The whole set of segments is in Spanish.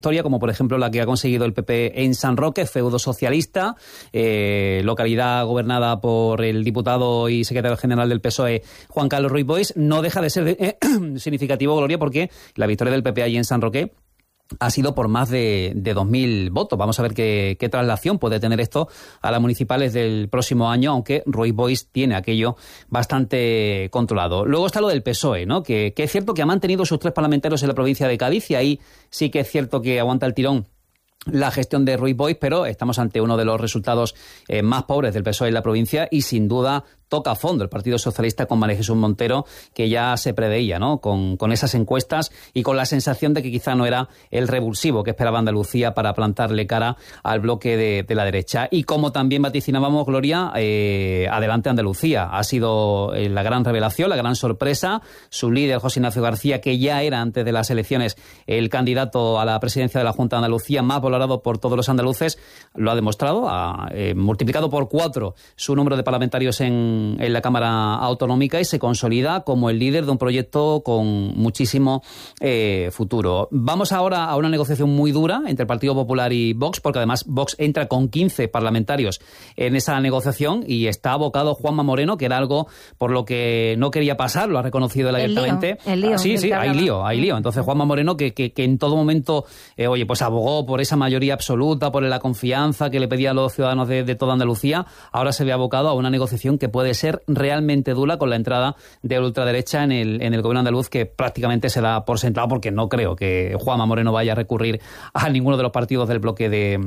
historia, como por ejemplo la que ha conseguido el PP en San Roque, feudo socialista, localidad gobernada por el diputado y secretario general del PSOE, Juan Carlos Ruiz Boix. No deja de ser significativo, Gloria, porque la victoria del PP allí en San Roque ha sido por más de 2.000 votos. Vamos a ver qué traslación puede tener esto a las municipales del próximo año, aunque Ruiz Boix tiene aquello bastante controlado. Luego está lo del PSOE, ¿no? Que es cierto que ha mantenido sus 3 parlamentarios en la provincia de Cádiz, y ahí sí que es cierto que aguanta el tirón la gestión de Ruiz Boix, pero estamos ante uno de los resultados más pobres del PSOE en la provincia, y sin duda toca a fondo el Partido Socialista con María Jesús Montero, que ya se preveía, ¿no? Con esas encuestas y con la sensación de que quizá no era el revulsivo que esperaba Andalucía para plantarle cara al bloque de la derecha. Y como también vaticinábamos, Gloria, adelante Andalucía. Ha sido la gran revelación, la gran sorpresa. Su líder, José Ignacio García, que ya era antes de las elecciones el candidato a la presidencia de la Junta de Andalucía más valorado por todos los andaluces, lo ha demostrado. Ha multiplicado por 4 su número de parlamentarios en la Cámara Autonómica y se consolida como el líder de un proyecto con muchísimo futuro. Vamos ahora a una negociación muy dura entre el Partido Popular y Vox, porque además Vox entra con 15 parlamentarios en esa negociación y está abocado Juanma Moreno, que era algo por lo que no quería pasar, lo ha reconocido él abiertamente. El lío. Sí, hay lío. Entonces Juanma Moreno, que en todo momento pues abogó por esa mayoría absoluta, por la confianza que le pedían los ciudadanos de toda Andalucía, ahora se ve abocado a una negociación que puede ser realmente dura con la entrada de la ultraderecha en el gobierno andaluz, que prácticamente se da por sentado, porque no creo que Juanma Moreno vaya a recurrir a ninguno de los partidos del bloque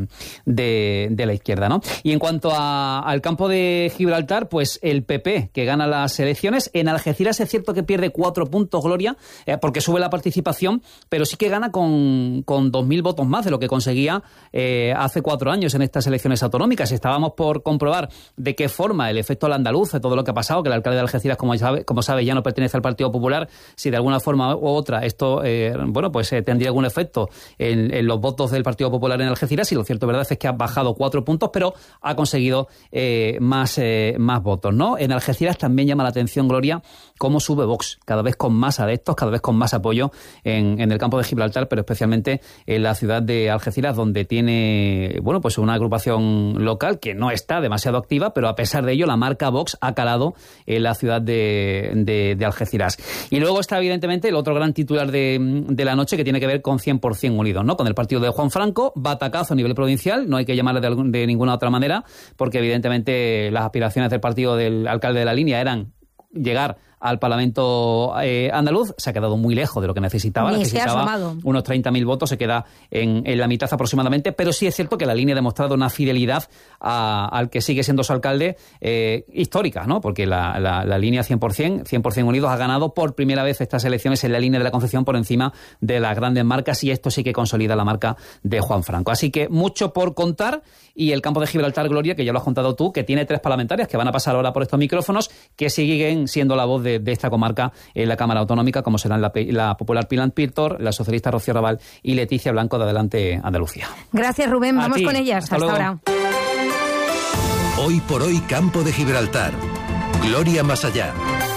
de la izquierda, ¿no? Y en cuanto al campo de Gibraltar, pues el PP, que gana las elecciones. En Algeciras es cierto que pierde 4 puntos, Gloria, porque sube la participación, pero sí que gana con 2.000 votos más de lo que conseguía hace 4 años en estas elecciones autonómicas. Estábamos por comprobar de qué forma el efecto al andaluz, de todo lo que ha pasado, que el alcalde de Algeciras, como sabe, ya no pertenece al Partido Popular, si de alguna forma u otra esto tendría algún efecto en los votos del Partido Popular en Algeciras. Y lo cierto, verdad, es que ha bajado 4 puntos, pero ha conseguido más votos, ¿no? En Algeciras también llama la atención, Gloria, cómo sube Vox, cada vez con más adeptos, cada vez con más apoyo en el campo de Gibraltar, pero especialmente en la ciudad de Algeciras, donde tiene una agrupación local que no está demasiado activa, pero a pesar de ello la marca Vox ha calado en la ciudad de Algeciras. Y luego está evidentemente el otro gran titular de la noche, que tiene que ver con 100% Unidos, ¿no? Con el partido de Juan Franco, batacazo a nivel provincial, no hay que llamarle de ninguna otra manera, porque evidentemente las aspiraciones del partido del alcalde de la línea eran llegar al Parlamento andaluz. Se ha quedado muy lejos de lo que necesitaba. Necesitaba unos 30.000 votos, se queda en la mitad aproximadamente, pero sí es cierto que la línea ha demostrado una fidelidad al que sigue siendo su alcalde histórica, ¿no? Porque la línea 100% Unidos ha ganado por primera vez estas elecciones en la línea de la Concepción por encima de las grandes marcas, y esto sí que consolida la marca de Juan Franco. Así que mucho por contar, y el campo de Gibraltar, Gloria, que ya lo has contado tú, que tiene 3 parlamentarias que van a pasar ahora por estos micrófonos, que siguen siendo la voz de esta comarca en la Cámara Autonómica, como serán la popular Pilar Pintor, la socialista Rocío Raval y Leticia Blanco de Adelante Andalucía. Gracias, Rubén. Vamos con ellas. Hasta ahora. Hoy por hoy, campo de Gibraltar. Gloria más allá.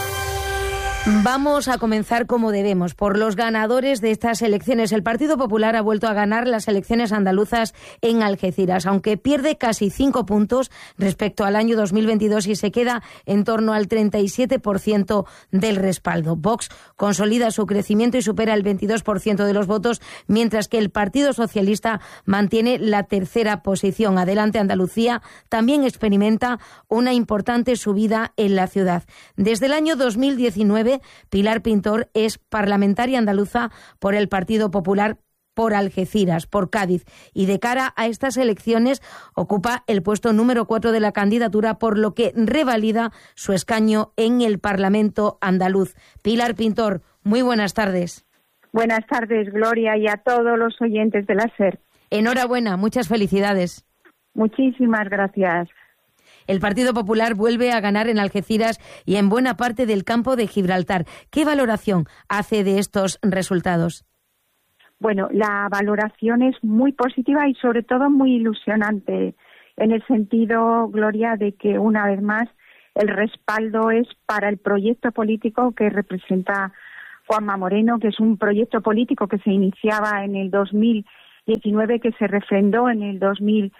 Vamos a comenzar como debemos, por los ganadores de estas elecciones. El Partido Popular ha vuelto a ganar las elecciones andaluzas en Algeciras, aunque pierde casi 5 puntos respecto al año 2022 y se queda en torno al 37% del respaldo. Vox consolida su crecimiento y supera el 22% de los votos, mientras que el Partido Socialista mantiene la 3ª posición. Adelante Andalucía también experimenta una importante subida en la ciudad. Desde el año 2019, Pilar Pintor es parlamentaria andaluza por el Partido Popular por Algeciras, por Cádiz, y de cara a estas elecciones ocupa el puesto número 4 de la candidatura, por lo que revalida su escaño en el Parlamento andaluz. Pilar Pintor, muy buenas tardes. Buenas tardes, Gloria, y a todos los oyentes de la SER. Enhorabuena, muchas felicidades. Muchísimas gracias. El Partido Popular vuelve a ganar en Algeciras y en buena parte del campo de Gibraltar. ¿Qué valoración hace de estos resultados? Bueno, la valoración es muy positiva y sobre todo muy ilusionante, en el sentido, Gloria, de que una vez más el respaldo es para el proyecto político que representa Juanma Moreno, que es un proyecto político que se iniciaba en el 2000 19 que se refrendó en el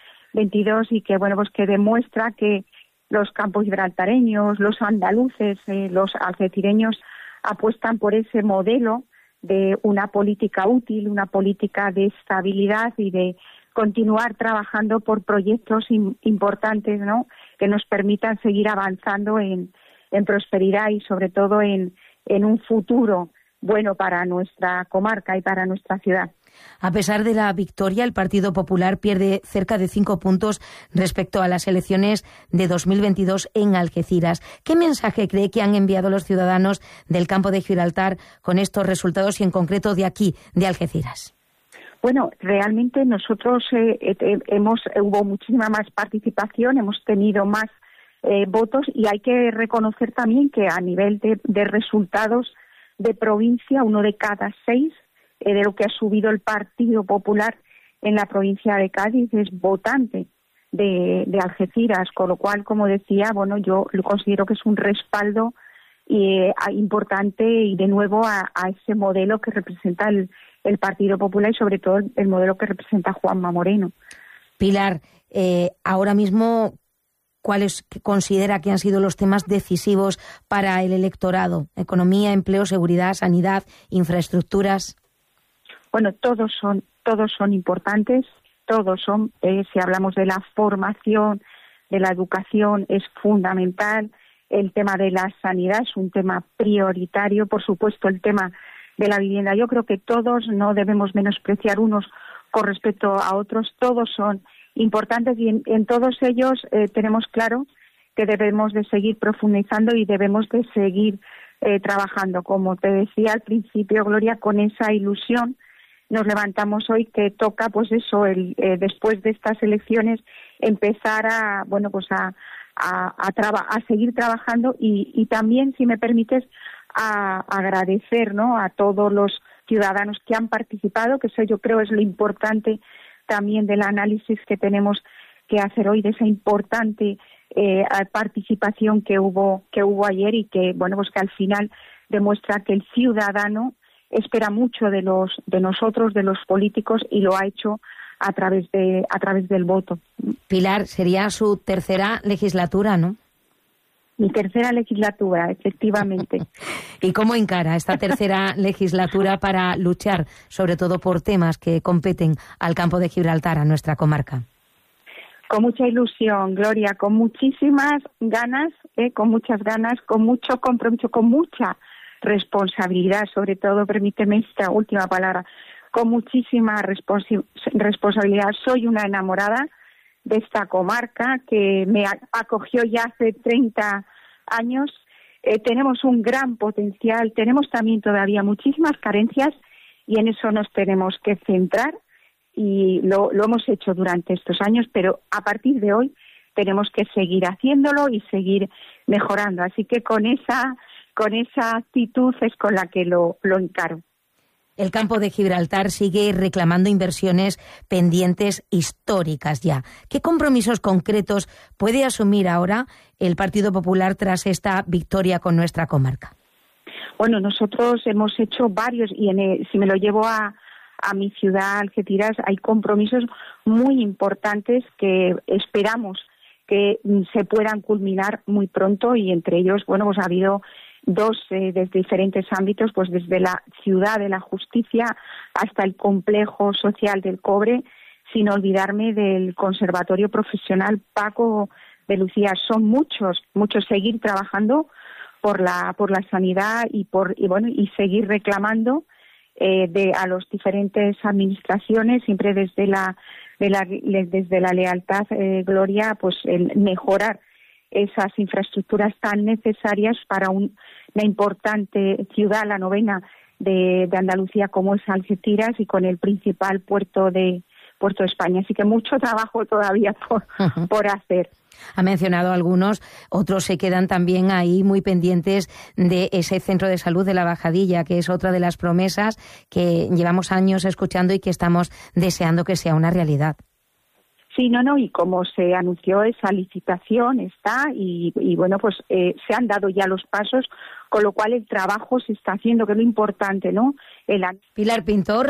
2022 y que, bueno, pues que demuestra que los campos gibraltareños, los andaluces, los algecireños apuestan por ese modelo de una política útil, una política de estabilidad y de continuar trabajando por proyectos importantes, ¿no?, que nos permitan seguir avanzando en prosperidad y sobre todo en un futuro bueno para nuestra comarca y para nuestra ciudad. A pesar de la victoria, el Partido Popular pierde cerca de 5 puntos respecto a las elecciones de 2022 en Algeciras. ¿Qué mensaje cree que han enviado los ciudadanos del campo de Gibraltar con estos resultados y en concreto de aquí, de Algeciras? Bueno, realmente nosotros hubo muchísima más participación, hemos tenido más votos y hay que reconocer también que a nivel de resultados de provincia, 1 de cada 6 de lo que ha subido el Partido Popular en la provincia de Cádiz es votante de Algeciras, con lo cual, como decía, bueno, yo lo considero que es un respaldo importante y de nuevo a ese modelo que representa el Partido Popular y sobre todo el modelo que representa Juanma Moreno. Pilar, ahora mismo, ¿cuáles considera que han sido los temas decisivos para el electorado? Economía, empleo, seguridad, sanidad, infraestructuras. Bueno, todos son importantes, todos son, si hablamos de la formación, de la educación, es fundamental. El tema de la sanidad es un tema prioritario, por supuesto el tema de la vivienda. Yo creo que todos no debemos menospreciar unos con respecto a otros, todos son importantes y en todos ellos tenemos claro que debemos de seguir profundizando y debemos de seguir trabajando. Como te decía al principio, Gloria, con esa ilusión nos levantamos hoy que toca, pues eso, después de estas elecciones empezar a seguir trabajando y también, si me permites, a agradecer, ¿no?, a todos los ciudadanos que han participado, que eso yo creo es lo importante también del análisis que tenemos que hacer hoy de esa importante participación que hubo ayer y que, bueno, pues que al final demuestra que el ciudadano espera mucho de nosotros, de los políticos, y lo ha hecho a través del voto. Pilar, sería su tercera legislatura, ¿no? Mi tercera legislatura, efectivamente. ¿Y cómo encara esta tercera legislatura para luchar, sobre todo por temas que competen al campo de Gibraltar, a nuestra comarca? Con mucha ilusión, Gloria, con muchísimas ganas, con mucho compromiso, con mucha responsabilidad, sobre todo, permíteme esta última palabra, con muchísima responsabilidad. Soy una enamorada de esta comarca que me acogió ya hace 30 años. Tenemos un gran potencial, tenemos también todavía muchísimas carencias y en eso nos tenemos que centrar y lo hemos hecho durante estos años, pero a partir de hoy tenemos que seguir haciéndolo y seguir mejorando. Así que con esa actitud es con la que lo encaro. El campo de Gibraltar sigue reclamando inversiones pendientes históricas ya. ¿Qué compromisos concretos puede asumir ahora el Partido Popular tras esta victoria con nuestra comarca? Bueno, nosotros hemos hecho varios y si me lo llevo a mi ciudad, Algeciras, hay compromisos muy importantes que esperamos que se puedan culminar muy pronto y entre ellos, bueno, pues ha habido dos desde diferentes ámbitos, pues desde la ciudad de la justicia hasta el complejo social del cobre, sin olvidarme del conservatorio profesional Paco de Lucía. Son muchos seguir trabajando por la sanidad y seguir reclamando a las diferentes administraciones, siempre desde la lealtad, Gloria, pues el mejorar esas infraestructuras tan necesarias para una importante ciudad, la novena de Andalucía, como es Algeciras, y con el principal puerto de España. Así que mucho trabajo todavía por hacer. Ha mencionado algunos, otros se quedan también ahí muy pendientes de ese centro de salud de La Bajadilla, que es otra de las promesas que llevamos años escuchando y que estamos deseando que sea una realidad. Sí, y como se anunció esa licitación está y bueno, pues se han dado ya los pasos, con lo cual el trabajo se está haciendo, que es lo importante, ¿no? Pilar Pintor,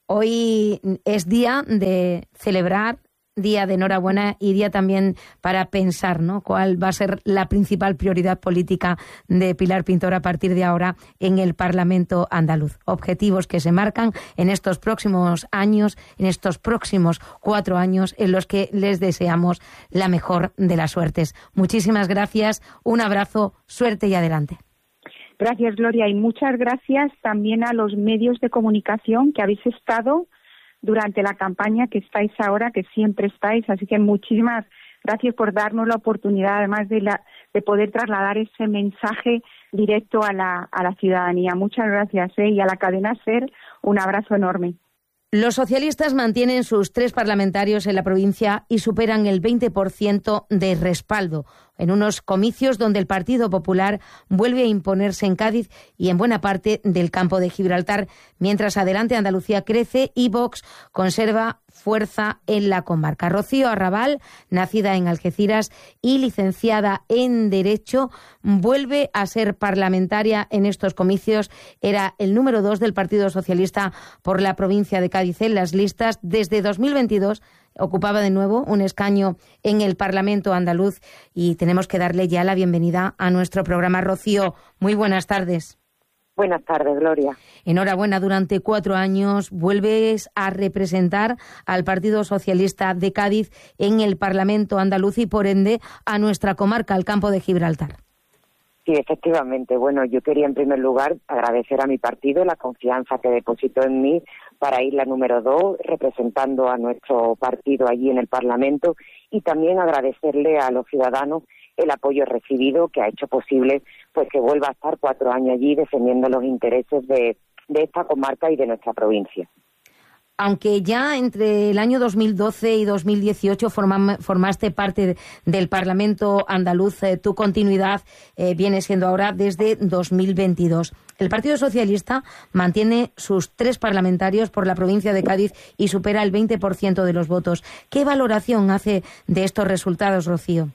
Hoy es día de celebrar, día de enhorabuena y día también para pensar, ¿no?, cuál va a ser la principal prioridad política de Pilar Pintor a partir de ahora en el Parlamento andaluz. Objetivos que se marcan en estos próximos años, en estos próximos 4 años, en los que les deseamos la mejor de las suertes. Muchísimas gracias, un abrazo, suerte y adelante. Gracias, Gloria, y muchas gracias también a los medios de comunicación que habéis estado durante la campaña, que estáis ahora, que siempre estáis, así que muchísimas gracias por darnos la oportunidad, además de poder trasladar ese mensaje directo a la ciudadanía. Muchas gracias, y a la cadena SER un abrazo enorme. Los socialistas mantienen sus 3 parlamentarios en la provincia y superan el 20% de respaldo en unos comicios donde el Partido Popular vuelve a imponerse en Cádiz y en buena parte del campo de Gibraltar. Mientras Adelante Andalucía crece y Vox conserva fuerza en la comarca. Rocío Arrabal, nacida en Algeciras y licenciada en Derecho, vuelve a ser parlamentaria en estos comicios. Era el número 2 del Partido Socialista por la provincia de Cádiz en las listas. Desde 2022 ocupaba de nuevo un escaño en el Parlamento andaluz y tenemos que darle ya la bienvenida a nuestro programa. Rocío, muy buenas tardes. Buenas tardes, Gloria. Enhorabuena, durante 4 años vuelves a representar al Partido Socialista de Cádiz en el Parlamento andaluz y, por ende, a nuestra comarca, el campo de Gibraltar. Sí, efectivamente. Bueno, yo quería en primer lugar agradecer a mi partido la confianza que depositó en mí para ir la número 2, representando a nuestro partido allí en el Parlamento, y también agradecerle a los ciudadanos el apoyo recibido, que ha hecho posible pues que vuelva a estar 4 años allí defendiendo los intereses de esta comarca y de nuestra provincia. Aunque ya entre el año 2012 y 2018 formaste parte del Parlamento andaluz, tu continuidad viene siendo ahora desde 2022. El Partido Socialista mantiene sus 3 parlamentarios por la provincia de Cádiz y supera el 20% de los votos. ¿Qué valoración hace de estos resultados, Rocío?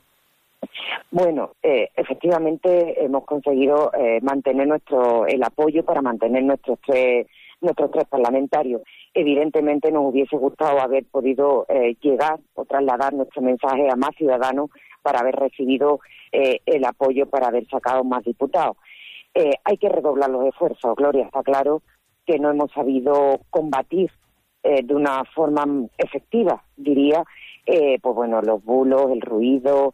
Bueno, efectivamente hemos conseguido mantener el apoyo para mantener nuestros tres parlamentarios. Evidentemente nos hubiese gustado haber podido llegar o trasladar nuestro mensaje a más ciudadanos para haber recibido el apoyo para haber sacado más diputados. Hay que redoblar los esfuerzos, Gloria. Está claro que no hemos sabido combatir de una forma efectiva, diría, pues bueno, los bulos, el ruido.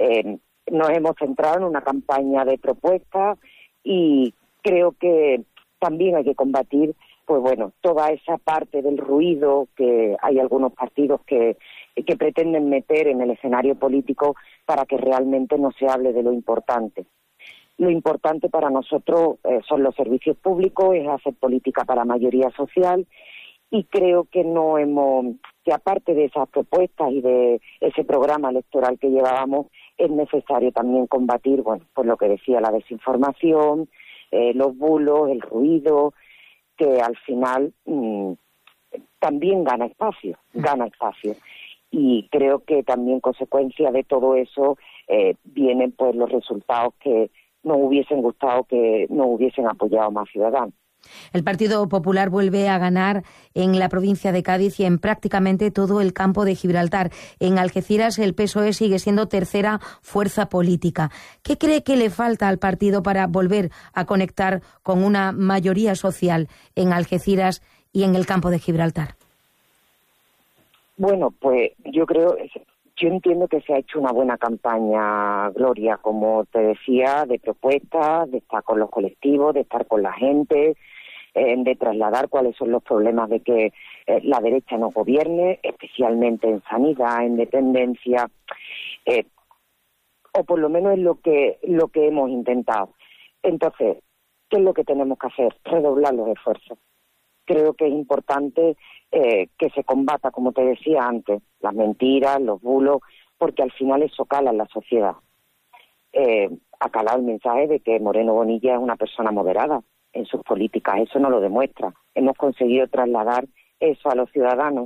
Nos hemos centrado en una campaña de propuestas y creo que también hay que combatir, pues bueno, toda esa parte del ruido que hay algunos partidos que pretenden meter en el escenario político para que realmente no se hable de lo importante. Lo importante para nosotros son los servicios públicos, es hacer política para mayoría social, y creo que que aparte de esas propuestas y de ese programa electoral que llevábamos, es necesario también combatir, bueno, pues lo que decía, la desinformación, los bulos, el ruido, que al final también gana espacio. Y creo que también consecuencia de todo eso vienen pues los resultados que nos hubiesen gustado que nos hubiesen apoyado más ciudadanos. El Partido Popular vuelve a ganar en la provincia de Cádiz y en prácticamente todo el campo de Gibraltar. En Algeciras el PSOE sigue siendo tercera fuerza política. ¿Qué cree que le falta al partido para volver a conectar con una mayoría social en Algeciras y en el campo de Gibraltar? Bueno, pues yo entiendo que se ha hecho una buena campaña, Gloria, como te decía, de propuestas, de estar con los colectivos, de estar con la gente, de trasladar cuáles son los problemas de que la derecha no gobierne, especialmente en sanidad, en dependencia, o por lo menos es lo que hemos intentado. Entonces, ¿qué es lo que tenemos que hacer? Redoblar los esfuerzos. Creo que es importante que se combata, como te decía antes, las mentiras, los bulos, porque al final eso cala en la sociedad. Ha calado el mensaje de que Moreno Bonilla es una persona moderada en sus políticas, eso no lo demuestra. Hemos conseguido trasladar eso a los ciudadanos.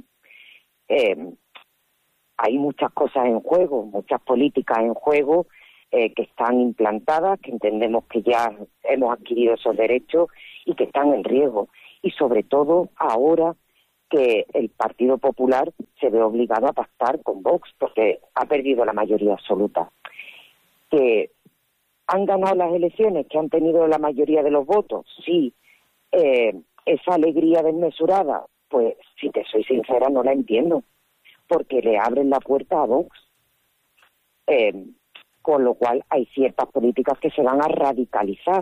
Hay muchas cosas en juego, muchas políticas en juego que están implantadas, que entendemos que ya hemos adquirido esos derechos y que están en riesgo. Y sobre todo ahora que el Partido Popular se ve obligado a pactar con Vox porque ha perdido la mayoría absoluta. Que han ganado las elecciones, que han tenido la mayoría de los votos, sí. Esa alegría desmesurada, pues si te soy sincera no la entiendo, porque le abren la puerta a Vox. Con lo cual hay ciertas políticas que se van a radicalizar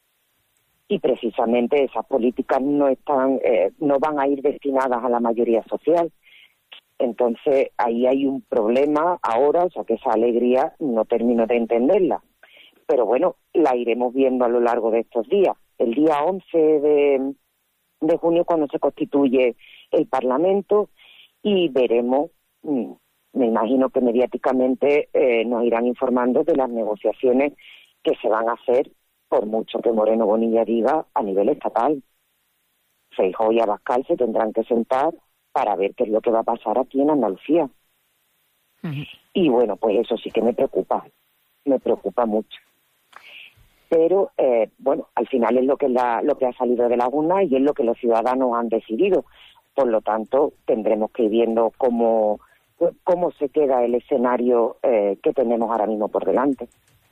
y precisamente esas políticas no van a ir destinadas a la mayoría social. Entonces ahí hay un problema ahora, o sea que esa alegría no termino de entenderla. Pero bueno, la iremos viendo a lo largo de estos días. El día 11 de junio cuando se constituye el Parlamento y veremos, me imagino que mediáticamente nos irán informando de las negociaciones que se van a hacer, por mucho que Moreno Bonilla diga, a nivel estatal. Feijóo y Abascal se tendrán que sentar para ver qué es lo que va a pasar aquí en Andalucía. Y bueno, pues eso sí que me preocupa mucho. Pero bueno, al final es lo que ha salido de la urna y es lo que los ciudadanos han decidido. Por lo tanto, tendremos que ir viendo cómo se queda el escenario que tenemos ahora mismo por delante.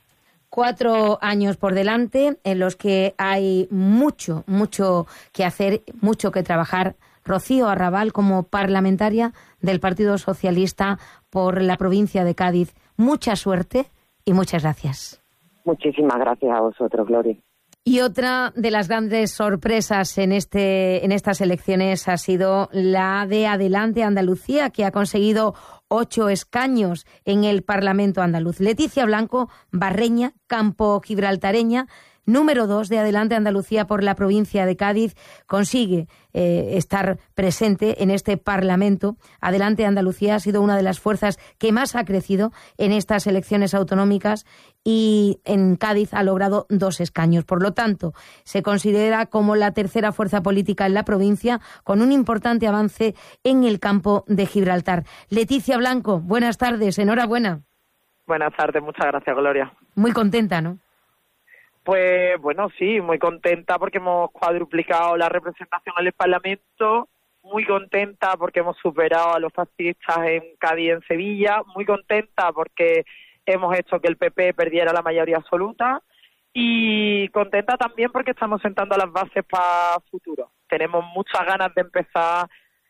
4 años por delante en los que hay mucho que hacer, mucho que trabajar. Rocío Arrabal, como parlamentaria del Partido Socialista por la provincia de Cádiz, mucha suerte y muchas gracias. Muchísimas gracias a vosotros, Gloria. Y otra de las grandes sorpresas en estas elecciones ha sido la de Adelante Andalucía, que ha conseguido 8 escaños en el Parlamento andaluz. Leticia Blanco, barreña, campo gibraltareña, número 2 de Adelante Andalucía por la provincia de Cádiz, consigue estar presente en este Parlamento. Adelante Andalucía ha sido una de las fuerzas que más ha crecido en estas elecciones autonómicas y en Cádiz ha logrado 2 escaños. Por lo tanto, se considera como la tercera fuerza política en la provincia, con un importante avance en el campo de Gibraltar. Leticia Blanco, buenas tardes, enhorabuena. Buenas tardes, muchas gracias, Gloria. Muy contenta, ¿no? Pues bueno, sí, muy contenta porque hemos cuadruplicado la representación en el Parlamento, muy contenta porque hemos superado a los fascistas en Cádiz y en Sevilla, muy contenta porque hemos hecho que el PP perdiera la mayoría absoluta y contenta también porque estamos sentando las bases para futuro. Tenemos muchas ganas de empezar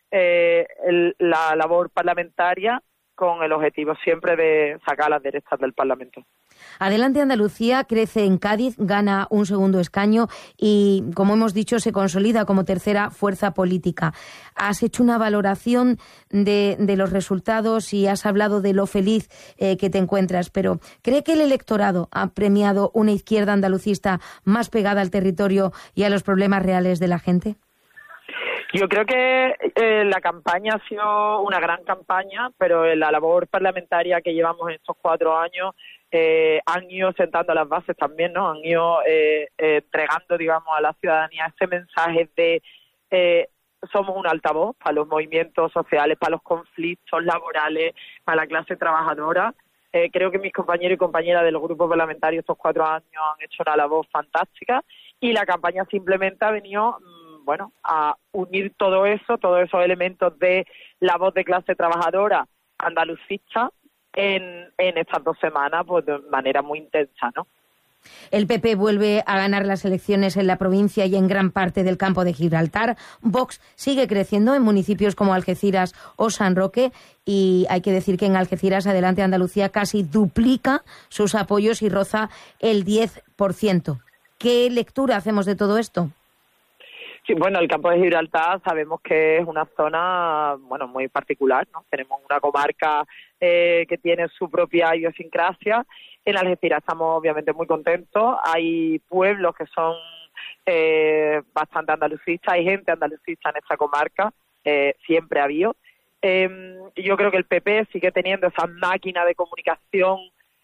la labor parlamentaria con el objetivo siempre de sacar a las derechas del Parlamento. Adelante Andalucía crece en Cádiz, gana un segundo escaño y, como hemos dicho, se consolida como tercera fuerza política. Has hecho una valoración de los resultados y has hablado de lo feliz que te encuentras, pero ¿cree que el electorado ha premiado una izquierda andalucista más pegada al territorio y a los problemas reales de la gente? Yo creo que la campaña ha sido una gran campaña, pero la labor parlamentaria que llevamos en estos 4 años han ido sentando las bases también, ¿no? Han ido entregando, digamos, a la ciudadanía ese mensaje de somos un altavoz para los movimientos sociales, para los conflictos laborales, para la clase trabajadora. Creo que mis compañeros y compañeras del grupo parlamentario estos 4 años han hecho una labor fantástica y la campaña simplemente ha venido a unir todos esos elementos de la voz de clase trabajadora andalucista en estas 2 semanas, pues de manera muy intensa, ¿no? El PP vuelve a ganar las elecciones en la provincia y en gran parte del campo de Gibraltar. Vox sigue creciendo en municipios como Algeciras o San Roque y hay que decir que en Algeciras Adelante Andalucía casi duplica sus apoyos y roza el 10%. ¿Qué lectura hacemos de todo esto? Sí, bueno, el campo de Gibraltar sabemos que es una zona, muy particular, ¿no? Tenemos una comarca que tiene su propia idiosincrasia. En Algeciras estamos obviamente muy contentos. Hay pueblos que son bastante andalucistas, hay gente andalucista en esta comarca, siempre ha habido. Yo creo que el PP sigue teniendo esa máquina de comunicación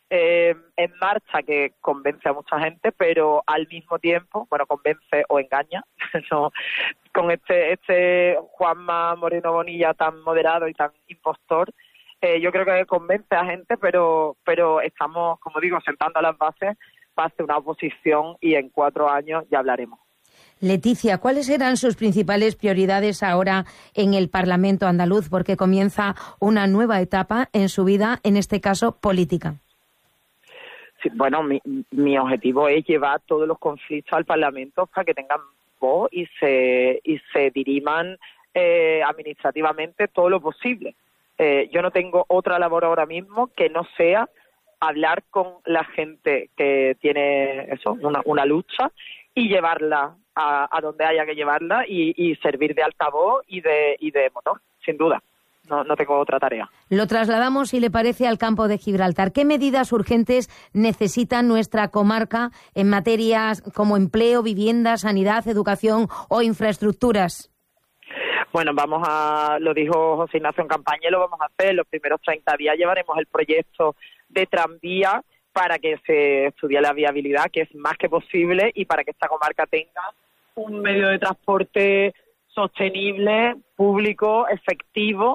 en marcha que convence a mucha gente, pero al mismo tiempo, convence o engaña, ¿no? Con este Juanma Moreno Bonilla tan moderado y tan impostor, yo creo que convence a gente, pero estamos, como digo, sentando las bases para hacer una oposición y en 4 años ya hablaremos. Leticia, ¿cuáles eran sus principales prioridades ahora en el Parlamento andaluz? Porque comienza una nueva etapa en su vida, en este caso política. Sí, bueno, mi objetivo es llevar todos los conflictos al Parlamento para que tengan voz y se diriman administrativamente todo lo posible. Yo no tengo otra labor ahora mismo que no sea hablar con la gente que tiene eso, una lucha, y llevarla a donde haya que llevarla y servir de altavoz y de motor, sin duda. No tengo otra tarea. Lo trasladamos, si le parece, al campo de Gibraltar. ¿Qué medidas urgentes necesita nuestra comarca en materias como empleo, vivienda, sanidad, educación o infraestructuras? Bueno, lo dijo José Ignacio en campaña y lo vamos a hacer. Los primeros 30 días llevaremos el proyecto de tranvía para que se estudie la viabilidad, que es más que posible, y para que esta comarca tenga un medio de transporte sostenible, público, efectivo,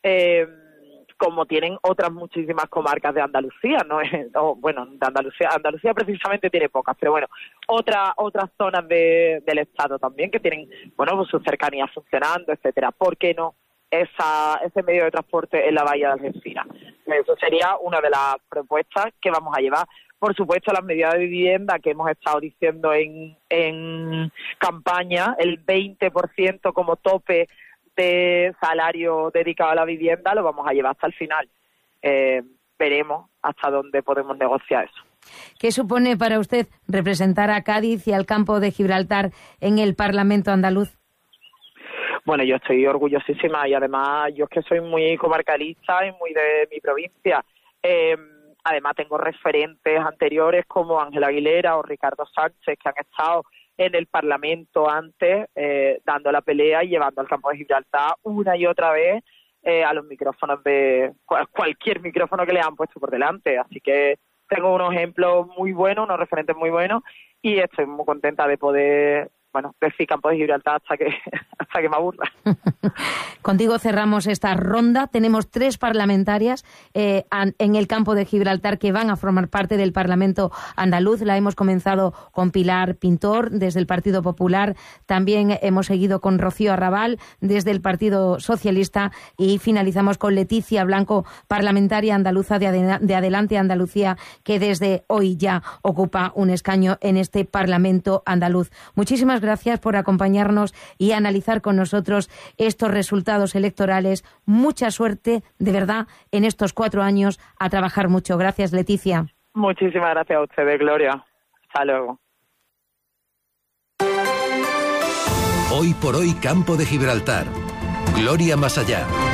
como tienen otras muchísimas comarcas de Andalucía, ¿no? De Andalucía precisamente tiene pocas, pero bueno, otras zonas del Estado también que tienen, bueno, pues sus cercanías funcionando, etcétera. ¿Por qué no ese medio de transporte en la bahía de Algeciras? Eso sería una de las propuestas que vamos a llevar. Por supuesto, las medidas de vivienda que hemos estado diciendo en campaña, el 20% como tope de salario dedicado a la vivienda, lo vamos a llevar hasta el final. Veremos hasta dónde podemos negociar eso. ¿Qué supone para usted representar a Cádiz y al campo de Gibraltar en el Parlamento andaluz? Bueno, yo estoy orgullosísima y además yo es que soy muy comarcalista y muy de mi provincia. Además tengo referentes anteriores como Ángel Aguilera o Ricardo Sánchez que han estado en el Parlamento antes dando la pelea y llevando al campo de Gibraltar una y otra vez a los micrófonos de cualquier micrófono que le han puesto por delante. Así que tengo unos ejemplos muy buenos, unos referentes muy buenos y estoy muy contenta de poder decir campo de Gibraltar hasta que me aburra. Contigo cerramos esta ronda. Tenemos 3 parlamentarias en el campo de Gibraltar que van a formar parte del Parlamento andaluz. La hemos comenzado con Pilar Pintor desde el Partido Popular. También hemos seguido con Rocío Arrabal desde el Partido Socialista y finalizamos con Leticia Blanco, parlamentaria andaluza de Adelante Andalucía, que desde hoy ya ocupa un escaño en este Parlamento andaluz. Muchísimas gracias por acompañarnos y analizar con nosotros estos resultados electorales. Mucha suerte, de verdad, en estos 4 años, a trabajar mucho. Gracias, Leticia. Muchísimas gracias a ustedes, Gloria. Hasta luego. Hoy por hoy, campo de Gibraltar. Gloria Masallá.